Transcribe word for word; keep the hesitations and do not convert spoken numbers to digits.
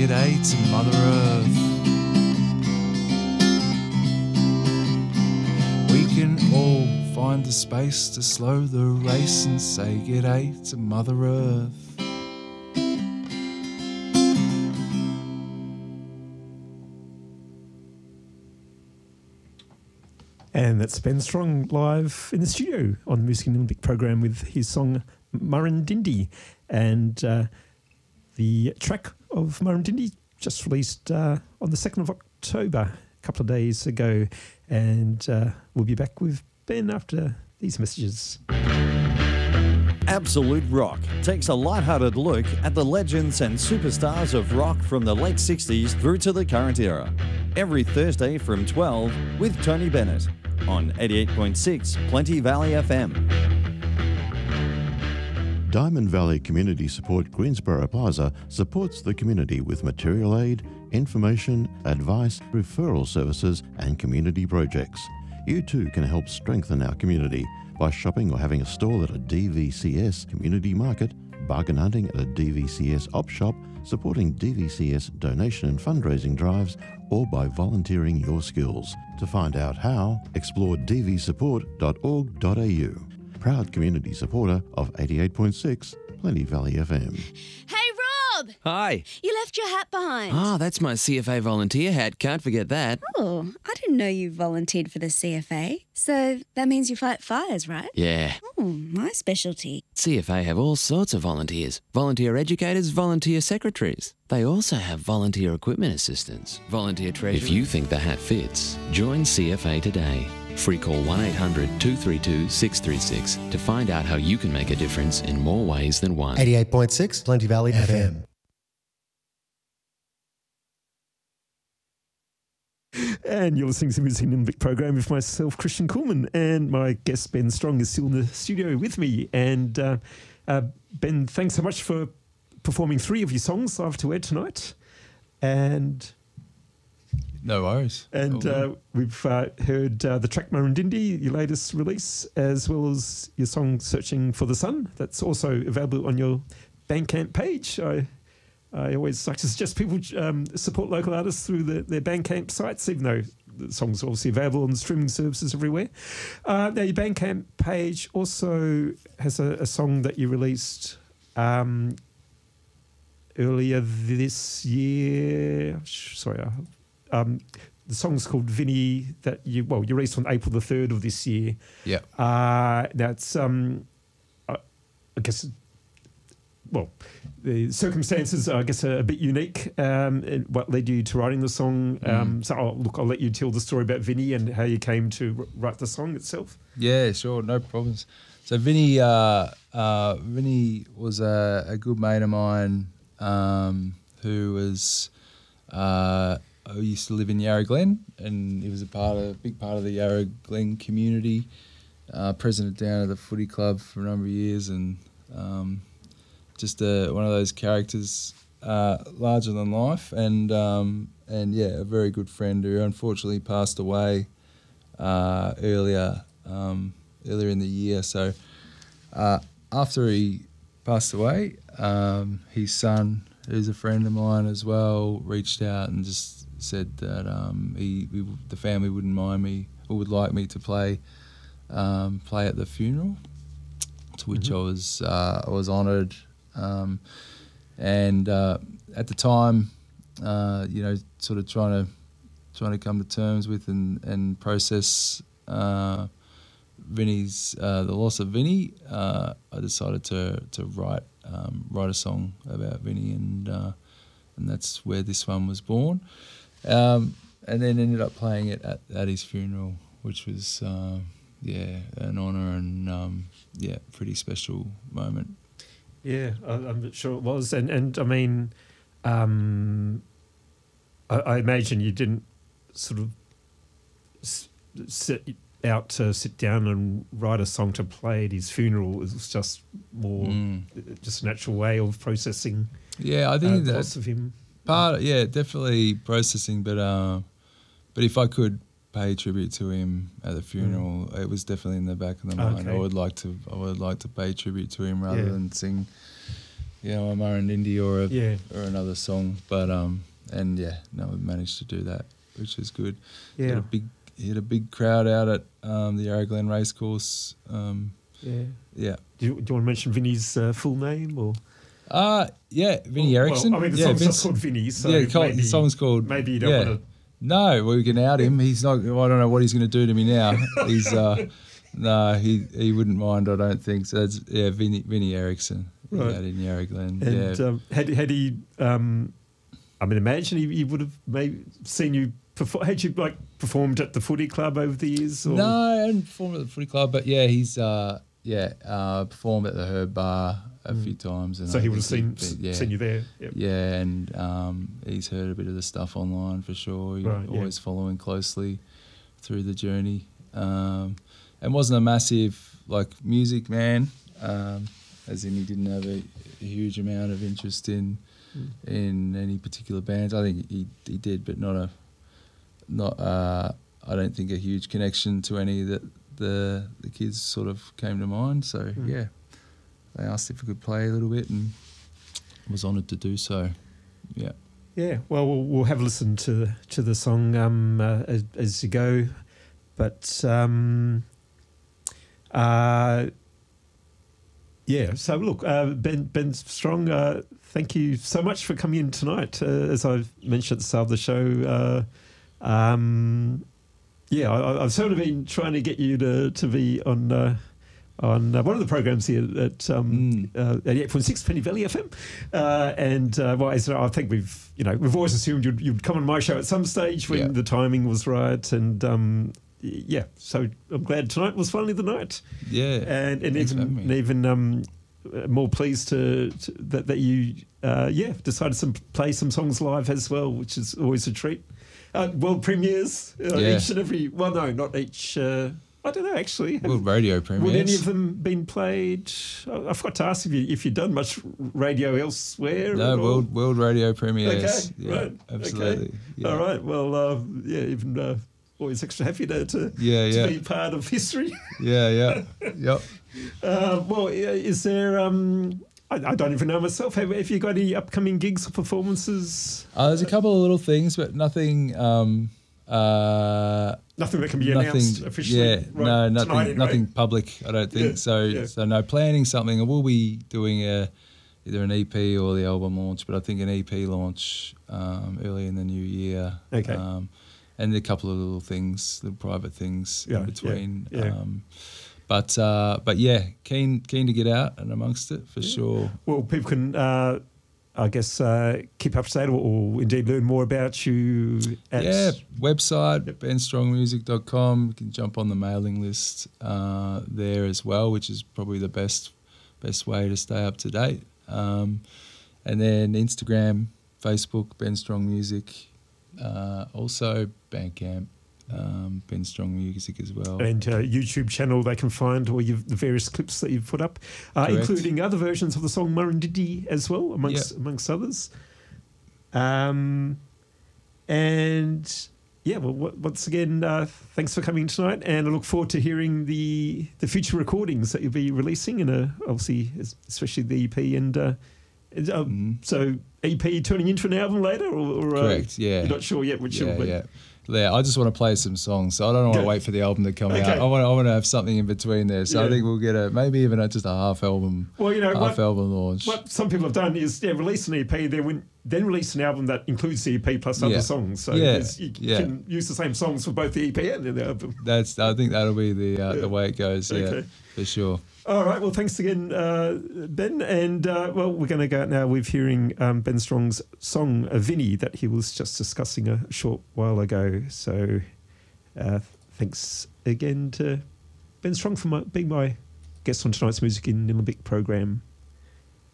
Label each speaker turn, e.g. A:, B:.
A: g'day to Mother Earth. We can all find the space to slow the race and say g'day to Mother Earth.
B: And that's Ben Strong live in the studio on the Music and Olympic program with his song Murrindindi. And uh, the track of Murrindindi just released uh, on the second of October, a couple of days ago. And uh, we'll be back with Ben after these messages.
C: Absolute Rock takes a light-hearted look at the legends and superstars of rock from the late sixties through to the current era. Every Thursday from twelve with Tony Bennett on eighty-eight point six Plenty Valley F M.
D: Diamond Valley Community Support Greensboro Plaza supports the community with material aid, information, advice, referral services and community projects. You too can help strengthen our community by shopping or having a stall at a D V C S community market, bargain hunting at a D V C S op shop, supporting D V C S donation and fundraising drives, or by volunteering your skills. To find out how, explore d v support dot org dot a u. Proud community supporter of eighty-eight point six Plenty Valley F M.
E: Hey, Rob!
F: Hi.
E: You left your hat behind.
F: Ah, that's my C F A volunteer hat. Can't forget that.
E: Oh, I didn't know you volunteered for the C F A. So that means you fight fires, right?
F: Yeah.
E: Oh, my specialty.
F: C F A have all sorts of volunteers. Volunteer educators, volunteer secretaries. They also have volunteer equipment assistants, volunteer treasurers. If you think the hat fits, join C F A today. Free call one eight hundred two three two six three six to find out how you can make a difference in more ways than one.
G: eighty-eight point six Plenty Valley F M.
B: And you're listening to the Music and Olympic program with myself, Christian Kuhlman, and my guest Ben Strong is still in the studio with me. And uh, uh, Ben, thanks so much for performing three of your songs live to air tonight. And
A: No worries.
B: and uh, we've uh, heard uh, the track Murrindindi, your latest release, as well as your song Searching for the Sun. That's also available on your Bandcamp page. I I always like to suggest people um, support local artists through the, their Bandcamp sites, even though the songs are obviously available on the streaming services everywhere. Uh, now, your Bandcamp page also has a, a song that you released um, earlier this year. Sorry, uh, um, the song's called Vinny. That you well, you released on April the third of this year.
A: Yeah.
B: Uh, that's um, I, I guess. Well, the circumstances, I guess, are a bit unique. Um, and what led you to writing the song? Um, mm. So, I'll, look, I'll let you tell the story about Vinny and how you came to r- write the song itself.
A: Yeah, sure, no problems. So Vinny, uh, uh, Vinny was a, a good mate of mine um, who was uh, who used to live in Yarra Glen, and he was a part of a big part of the Yarra Glen community. Uh, president down at the footy club for a number of years, and um, just uh, one of those characters, uh, larger than life, and um, and yeah, a very good friend who unfortunately passed away uh, earlier um, earlier in the year. So uh, after he passed away, um, his son, who's a friend of mine as well, reached out and just said that um, he, we, the family wouldn't mind me or would like me to play um, play at the funeral. To which mm-hmm. I was uh, I was honoured. Um, and uh, at the time, uh, you know, sort of trying to trying to come to terms with and and process uh, Vinny's uh, the loss of Vinny, uh, I decided to to write um, write a song about Vinny, and uh, and that's where this one was born. Um, and then ended up playing it at, at his funeral, which was uh, yeah an honour and um, yeah pretty special moment.
B: Yeah, I, I'm sure it was, and and I mean, um, I, I imagine you didn't sort of s- set out to sit down and write a song to play at his funeral. It was just more mm. just a natural way of processing.
A: Yeah, I think
B: uh, the
A: that
B: loss of him.
A: Part, yeah, definitely processing, but uh, but if I could pay tribute to him at the funeral, mm. it was definitely in the back of the mind. Okay. I would like to, I would like to pay tribute to him rather yeah. than sing, you know, a Murrindindi or a
B: Yeah.
A: or another song. But um, and yeah, no, we managed to do that, which is good. He had
B: Yeah.
A: a big, he had a big crowd out at um, the Yarra Glen Racecourse. Um,
B: Yeah.
A: yeah.
B: Do you, do you want to mention Vinny's uh, full name or?
A: Uh yeah, Vinny
B: Well,
A: Erickson.
B: I mean, the
A: yeah,
B: song's
A: Vince-
B: just called Vinny, so
A: yeah, called,
B: maybe,
A: the song's called.
B: maybe you don't
A: yeah.
B: want to.
A: No, we can out him. He's not. I don't know what he's going to do to me now. He's uh, no, he he wouldn't mind. I don't think so. It's, yeah, Vinny Vinny Erickson,
B: Right.
A: out in Yarra Glen.
B: And
A: yeah,
B: um, had had he, um, I mean, imagine he, he would have maybe seen you perform. Had you like performed at the footy club over the years? Or?
A: no, I hadn't performed at the footy club, but yeah, he's uh, yeah, uh, performed at the Herb Bar a few times. And
B: So
A: I
B: he would have seen
A: think he'd been- yeah,
B: seen you there. Yep.
A: Yeah, and um, he's heard a bit of the stuff online for sure. He's
B: Right, yeah.
A: always following closely through the journey, um, and wasn't a massive like music man, um, as in he didn't have a, a huge amount of interest in in any particular bands. I think he he did, but not a not. Uh, I don't think a huge connection to any that the the kids sort of came to mind. So
B: Mm.
A: yeah, they asked if I could play a little bit, and was honoured to do so. Yeah.
B: Yeah, well, we'll, we'll have a listen to to the song um, uh, as, as you go, but um, uh, yeah. So look, uh, Ben Ben Strong, uh, thank you so much for coming in tonight. Uh, as I mentioned at the start of the show, uh, um, yeah, I, I've sort of been trying to get you to to be on. Uh, on uh, one of the programs here at um,
A: Mm.
B: uh, eighty-eight point six Penny Valley F M, uh, and uh, well, as I think we've you know we've always assumed you'd, you'd come on my show at some stage when
A: Yeah.
B: the timing was right, and um, y- yeah, so I'm glad tonight was finally the night,
A: Yeah.
B: and and
A: Thanks for
B: even
A: having me.
B: even um, uh, more pleased to, to that that you uh, yeah decided to play some songs live as well, which is always a treat. Uh, world premieres uh,
A: Yeah.
B: each and every well no not each. Uh, I don't know, actually. Have-
A: World radio premieres.
B: Would any of them been played? I I forgot to ask if you if you've done much radio elsewhere.
A: No,
B: at all?
A: world world radio premieres.
B: Okay,
A: yeah,
B: right,
A: absolutely.
B: okay.
A: Yeah.
B: All right. Well, uh, yeah, even uh, always extra happy to to,
A: Yeah,
B: to
A: yeah.
B: be part of history.
A: Yeah, yeah, yep.
B: Uh, well, yeah, is there? Um, I, I don't even know myself. Have, have you got any upcoming gigs or performances?
A: Uh, there's a couple of little things, but nothing. Um, uh,
B: Nothing that can be
A: nothing.
B: announced officially.
A: Yeah,
B: right,
A: no,
B: tonight
A: nothing.
B: anyway?
A: Nothing public. I don't think
B: Yeah,
A: so.
B: yeah.
A: So no, planning something. I will be doing a either an E P or the album launch, but I think an E P launch um, early in the new year.
B: Okay.
A: Um, and a couple of little things, little private things
B: Yeah,
A: in between.
B: yeah, yeah.
A: Um, but uh, but yeah, keen keen to get out and amongst it for sure.
B: Well, people can, uh, I guess, uh, keep up to date or, or indeed learn more about you at.
A: Yeah, website,
B: Yep.
A: ben strong music dot com. You can jump on the mailing list uh, there as well, which is probably the best best way to stay up to date. Um, and then Instagram, Facebook, Ben Strong Music. Uh, also Bandcamp, um, Ben Strong Music as well.
B: And uh, YouTube channel they can find all your, the various clips that you've put up, uh,
A: Correct.
B: including other versions of the song Murrindindi as well, amongst
A: Yep.
B: amongst others. Um, and yeah, well, w- once again, uh, thanks for coming tonight, and I look forward to hearing the the future recordings that you'll be releasing, and uh, obviously, es- especially the E P and. Uh, and, uh,
A: Mhm.
B: So E P turning into an album later, or, or uh,
A: Correct, yeah.
B: you're not sure yet which
A: yeah,
B: it'll be.
A: yeah. Yeah, I just want to play some songs, so I don't want to
B: Okay.
A: wait for the album to come
B: Okay.
A: out. I want, I want to have something in between there. So
B: Yeah.
A: I think we'll get a maybe even a, just a half album,
B: Well, you know,
A: half
B: what,
A: album launch.
B: what some people have done is yeah, release an E P, then win, then release an album that includes the E P plus other
A: Yeah.
B: songs. So
A: Yeah,
B: there's- you
A: yeah.
B: can use the same songs for both the E P and the album.
A: That's I think that'll be the uh,
B: Yeah.
A: the way it goes. Yeah,
B: Okay.
A: for sure.
B: All right. Well, thanks again, uh, Ben. And uh, well, we're going to go out now with hearing um, Ben Strong's song uh, "Vinny" that he was just discussing a short while ago. So, uh, thanks again to Ben Strong for my, being my guest on tonight's Music in Nillumbik program.